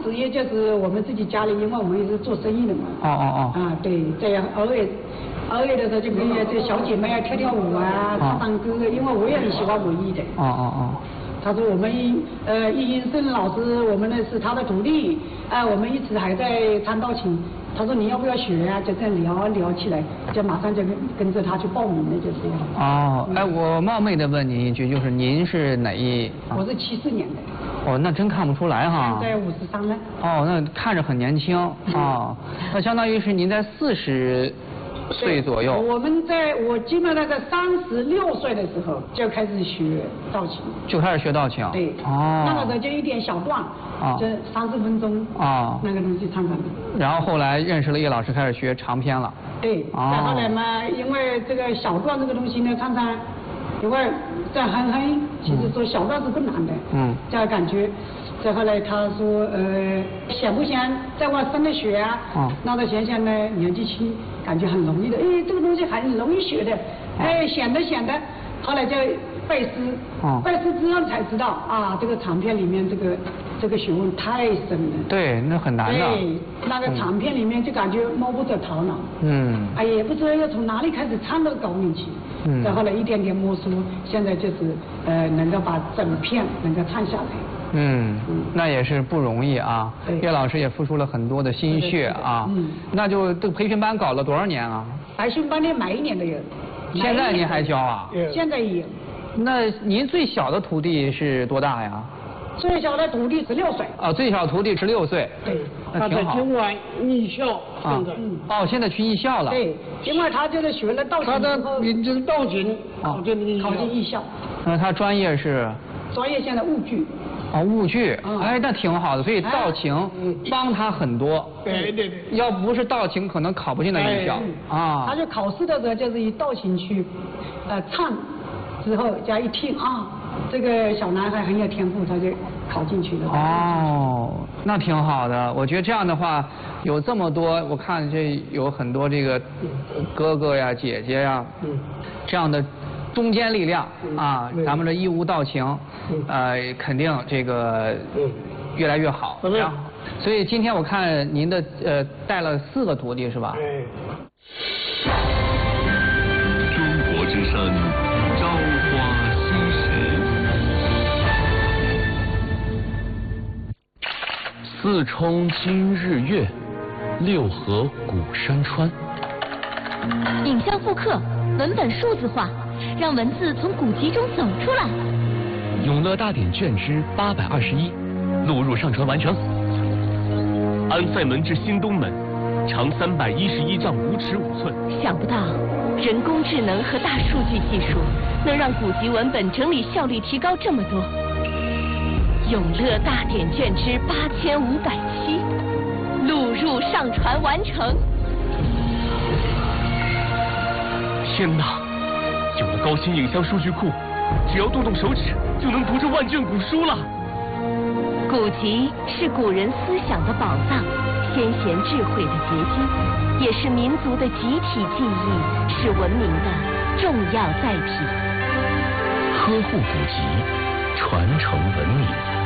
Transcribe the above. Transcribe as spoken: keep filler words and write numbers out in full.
时也就是我们自己家里，因为我们也是做生意的嘛。 哦哦哦。 啊，对，这样偶尔偶尔的时候就跟这小姐妹啊跳跳舞啊，唱唱歌，因为我也很喜欢文艺的。 哦哦哦。 他说我们呃易英胜老师，我们呢是他的徒弟，啊、呃，我们一直还在弹道琴。他说你要不要学啊？就这样聊聊起来，就马上就跟跟着他去报名了，就这样。 哦，哎，我冒昧的问您一句，就是您是哪一？ 啊、我是七四年的。 哦，那真看不出来哈。 现在五十三了。 哦，那看着很年轻啊、哦，那相当于是您在四十岁左右。 我们在我基本上在三十六岁的时候就开始学道琴。就开始学道琴。 对。 哦。 那个时候就一点小段。啊。就三十分钟。啊。那个东西唱唱。 然后后来认识了叶老师，开始学长篇了。 对。哦。再后来嘛，因为这个小段这个东西呢，常常因为在哼哼，其实说小段是不难的。嗯。这样感觉。再后来他说，呃，想不想再往深的学啊？哦。那他想想呢，年纪轻，感觉很容易的。哎，这个东西很容易学的。哎，想着想着，后来就背诗。哦。背诗之后才知道啊，这个长篇里面这个这个学问太深了。 对，那很难的。 对，那个长篇里面就感觉摸不着头脑。嗯。哎，也不知道要从哪里开始唱到高明去。嗯。再后来一点点摸索，现在就是呃，能够把整篇能够唱下来。 嗯，那也是不容易啊。叶老师也付出了很多的心血啊。嗯。那就这个培训班搞了多少年啊？ 培训班呢，每一年都有。 现在您还教啊？ 现在也有。 那您最小的徒弟是多大呀？ 最小的徒弟十六岁。 啊，最小徒弟十六岁。 对。 那挺好。 他在今晚艺校现在。 嗯。哦，现在去艺校了。 对，因为他就是学了道琴。 他的名字道琴，考进艺考进艺校。 那他专业是？ 专业现在务剧。 哦，务剧，哎，那挺好的，所以道琴帮他很多。 对对对。 要不是道琴，可能考不进那艺校啊。 他就考试的时候就是以道琴去，呃，唱，之后加一听啊，这个小男孩很有天赋，他就考进去了。 哦，那挺好的。我觉得这样的话，有这么多，我看这有很多这个哥哥呀、姐姐呀，这样的。中坚力量啊，咱们的义乌道琴，呃，肯定这个越来越好。然后，所以今天我看您的呃带了四个徒弟是吧？ 中国之声，朝花夕拾。四冲今日月，六合古山川。 影像复刻，文本数字化。让文字从古籍中走出来。 永乐大典卷之八百二十一，录入上传完成。安塞门至新东门，长三百一十一丈五尺五寸。 想不到人工智能和大数据技术能让古籍文本整理效率提高这么多。永乐大典卷之八千五百七，录入上传完成。 天哪！有了高新影像数据库，只要动动手指就能读这万卷古书了。 古籍是古人思想的宝藏，先贤智慧的结晶，也是民族的集体记忆，是文明的重要载体。 呵护古籍，传承文明。